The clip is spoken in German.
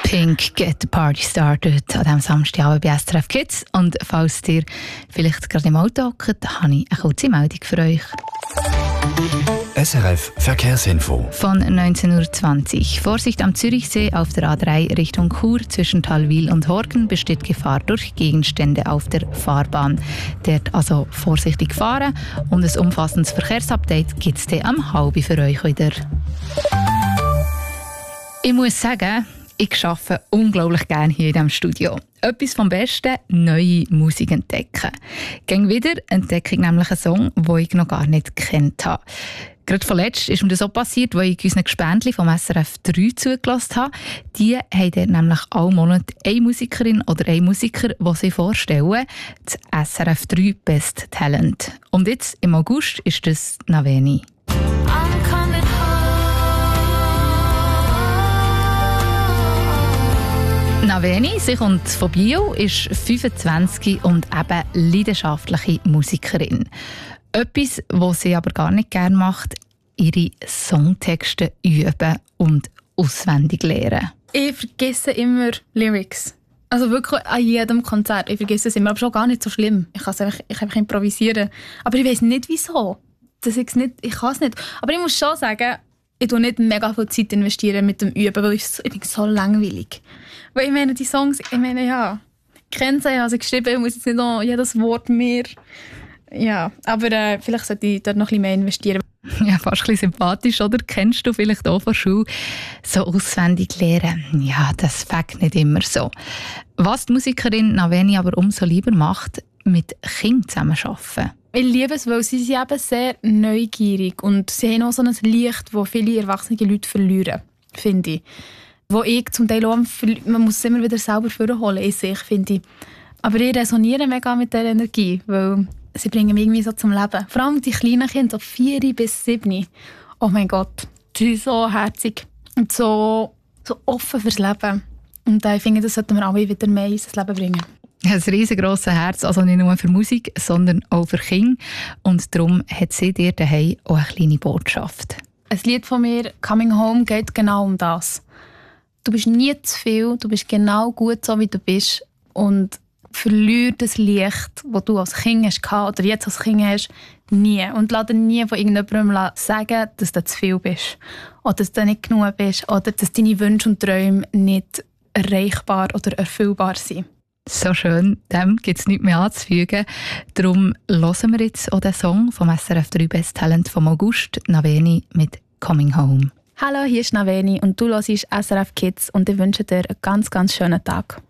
Pink, Get the Party Started an diesem Samstagabend bei SRF Kids. Und falls ihr vielleicht gerade im Auto hockt, habe ich eine kurze Meldung für euch. SRF Verkehrsinfo. Von 19:20 Uhr. Vorsicht am Zürichsee auf der A3 Richtung Chur zwischen Talwil und Horgen besteht Gefahr durch Gegenstände auf der Fahrbahn. Dort also vorsichtig fahren und ein umfassendes Verkehrsupdate gibt es dann am 12:30 für euch wieder. Ich muss sagen, ich arbeite unglaublich gerne hier in diesem Studio. Etwas vom Besten, neue Musik entdecken. Gegen wieder entdecke ich nämlich einen Song, den ich noch gar nicht gekannt habe. Gerade vorletzt ist mir das auch passiert, als ich unseren Gespendli vom SRF 3 zugelassen habe. Die haben dort nämlich alle Monate eine Musikerin oder einen Musiker, die sie vorstellen. Das SRF 3 Best Talent. Und jetzt, im August, ist das Naveni. Naveni, sie kommt von Bio, ist 25 und eben leidenschaftliche Musikerin. Etwas, was sie aber gar nicht gerne macht, ihre Songtexte üben und auswendig lernen. Ich vergesse immer Lyrics. Also wirklich an jedem Konzert. Ich vergesse es immer, aber schon gar nicht so schlimm. Ich kann einfach improvisieren. Aber ich weiss nicht, wieso. Ich kann es nicht. Aber ich muss schon sagen, ich investiere nicht mega viel Zeit investieren mit dem Üben, weil ich bin so langweilig. Weil ich meine, die Songs, ja, ich kenne sie, also geschrieben, ich muss jetzt nicht noch jedes Wort mehr. Ja, aber vielleicht sollte ich dort noch ein bisschen mehr investieren. Ja, fast ein bisschen sympathisch, oder? Kennst du vielleicht auch von Schule so auswendig lernen? Ja, das fängt nicht immer so. Was die Musikerin Naveni aber umso lieber macht, mit Kindern zusammenarbeiten. Ich liebe es, weil sie sind eben sehr neugierig und sie haben auch so ein Licht, das viele erwachsene Leute verlieren, finde ich. Wo ich zum Teil auch, man muss es immer wieder selber vorholen in sich, finde ich. Aber ich resoniere mega mit dieser Energie, weil sie bringen mich irgendwie so zum Leben. Vor allem die kleinen Kinder, so 4 bis 7. Oh mein Gott, sie sind so herzig und so offen fürs Leben. Und ich finde, das sollten wir alle wieder mehr in unser Leben bringen. Ein riesengroßes Herz, also nicht nur für Musik, sondern auch für Kinder. Und darum hat sie dir daheim auch eine kleine Botschaft. Ein Lied von mir, «Coming Home», geht genau um das. Du bist nie zu viel, du bist genau gut so, wie du bist. Und verlier das Licht, das du als Kind hast oder jetzt als Kind hast, nie. Und lass dir nie von irgendjemandem sagen, dass du zu viel bist. Oder dass du nicht genug bist. Oder dass deine Wünsche und Träume nicht erreichbar oder erfüllbar sind. So schön, dem gibt es nichts mehr anzufügen. Darum hören wir jetzt auch den Song vom SRF 3 Best Talent vom August, Naveni mit «Coming Home». Hallo, hier ist Naveni und du hörst SRF Kids und ich wünsche dir einen ganz, ganz schönen Tag.